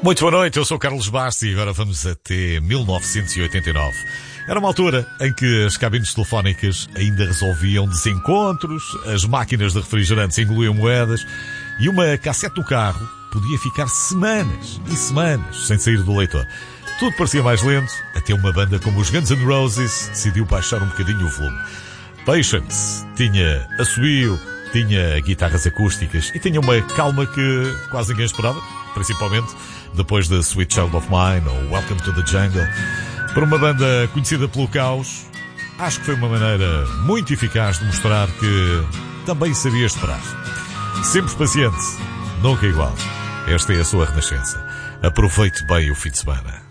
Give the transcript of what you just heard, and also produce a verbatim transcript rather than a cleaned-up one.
Muito boa noite, eu sou o Carlos Bastos e agora vamos até mil novecentos e oitenta e nove. Era uma altura em que as cabines telefónicas ainda resolviam desencontros, as máquinas de refrigerantes engoliam moedas e uma cassete no carro podia ficar semanas e semanas sem sair do leitor. Tudo parecia mais lento, até uma banda como os Guns N' Roses decidiu baixar um bocadinho o volume. Patience tinha assobio, tinha guitarras acústicas e tinha uma calma que quase ninguém esperava, principalmente depois de Sweet Child of Mine ou Welcome to the Jungle. Para uma banda conhecida pelo caos, acho que foi uma maneira muito eficaz de mostrar que também sabia esperar. Sempre paciente, nunca igual. Esta é a sua renascença. Aproveite bem o fim de semana.